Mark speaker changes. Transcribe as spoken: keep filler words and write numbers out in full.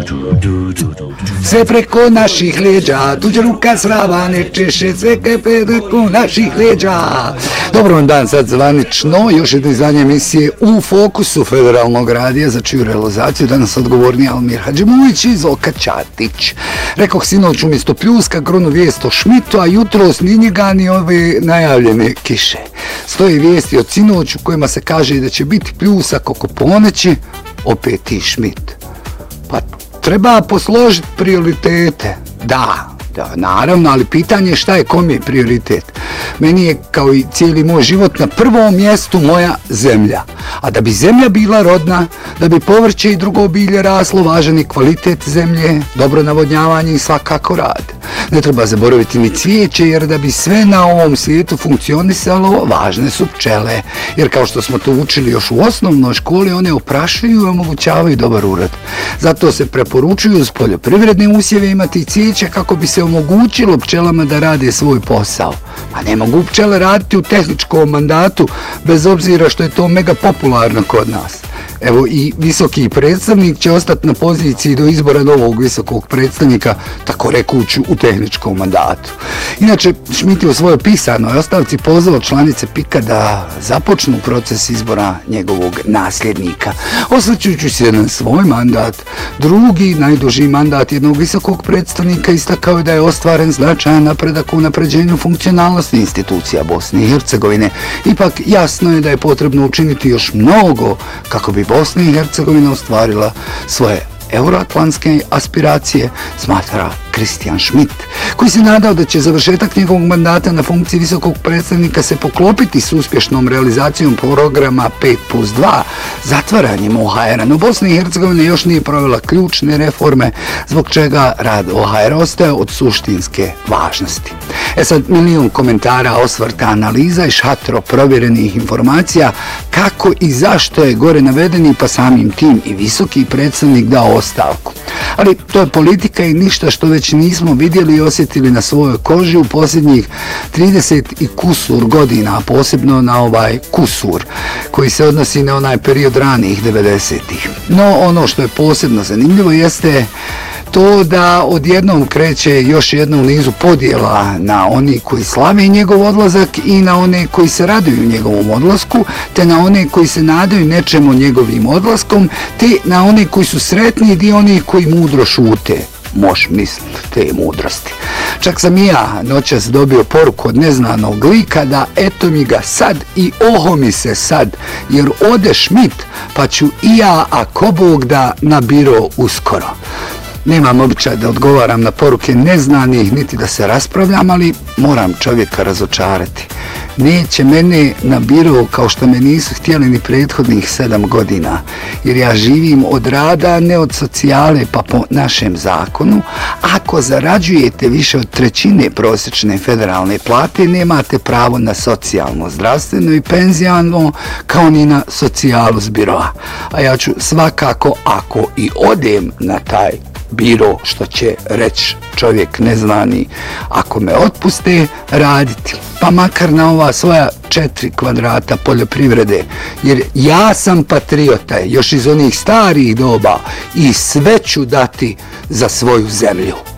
Speaker 1: Sve preko naših leđa, tuđa ruka srava ne češe, sve preko naših leđa. Dobro vam dan, sad zvanično, još jedno izdanje emisije U fokusu Federalnog radija, za čiju realizaciju danas odgovorni Almir Hadžimulić i Zolka Ćatić. Rekoh sinoć umjesto pljuska, grunu vijest o Šmitu, a jutros ni njega ni ove najavljene kiše. Stoji vijesti od sinoć u kojima se kaže da će biti pljusak oko poneći, opet i Šmit. Pa treba posložiti prioritete, da. Da, naravno, ali pitanje je šta je kom je prioritet. Meni je, kao i cijeli moj život, na prvom mjestu moja zemlja. A da bi zemlja bila rodna, da bi povrće i drugo bilje raslo, važan je kvalitet zemlje, dobro navodnjavanje i svakako rad. Ne treba zaboraviti ni cvijeće, jer da bi sve na ovom svijetu funkcionisalo, važne su pčele. Jer kao što smo to učili još u osnovnoj školi, one oprašuju i omogućavaju dobar urod. Zato se preporučuju uz poljoprivredne usjeve imati cvijeće kako bi se omogućilo pčelama da rade svoj posao. A ne mogu pčele raditi u tehničkom mandatu, bez obzira što je to mega popularno kod nas. Evo i visoki predstavnik će ostati na poziciji do izbora novog visokog predstavnika, tako rekuću u tehničkom mandatu. Inače, Šmit je u svojoj pisanoj ostavci pozvao članice pika da započnu proces izbora njegovog nasljednika. Osvrćujući se na svoj mandat, drugi najduži mandat jednog visokog predstavnika istakao je da je ostvaren značajan napredak u napređenju funkcionalnosti institucija Bosne i Hercegovine. Ipak jasno je da je potrebno učiniti još mnogo kako bi Bosna i Hercegovina ostvarila svoje euroatlantske aspiracije, smatra Kristijan Šmit, koji se nadao da će završetak njegovog mandata na funkciji visokog predstavnika se poklopiti s uspješnom realizacijom programa pet plus dva, zatvaranjem O H R-a, no Bosna i Hercegovina još nije provela ključne reforme, zbog čega rad O H R-a ostaje od suštinske važnosti. E sad, milijun komentara, osvrta, analiza i šatro provjerenih informacija kako i zašto je gore navedeni, pa samim tim i visoki predstavnik dao ostavku. Ali to je politika i ništa što već nismo vidjeli i osjetili na svojoj koži u posljednjih trideset i kusur godina, posebno na ovaj kusur koji se odnosi na onaj period ranih devedesetih. No ono što je posebno zanimljivo jeste to da odjednom kreće još jedno u nizu podjela na oni koji slave njegov odlazak i na one koji se raduju njegovom odlasku, te na one koji se nadaju nečemu njegovim odlaskom, te na one koji su sretni i oni koji mudro šute. Moš misliti te mudrosti. Čak sam i ja noćas dobio poruku od neznanog lika da eto mi ga sad i oho mi se sad, jer ode Šmit pa ću i ja ako Bog da na biro uskoro. Nemam običaj da odgovaram na poruke neznanih, niti da se raspravljam, ali moram čovjeka razočarati. Neće mene na biro kao što me nisu htjeli ni prethodnih sedam godina, jer ja živim od rada, ne od socijale, pa po našem zakonu, ako zarađujete više od trećine prosječne federalne plate, nemate pravo na socijalno, zdravstveno i penzijano, kao ni na socijalu s biroa. A ja ću svakako, ako i odem na taj biro, što će reći čovjek neznani, ako me otpuste, raditi. Pa makar na ova svoja četiri kvadrata poljoprivrede, jer ja sam patriota, još iz onih starih doba, i sve ću dati za svoju zemlju.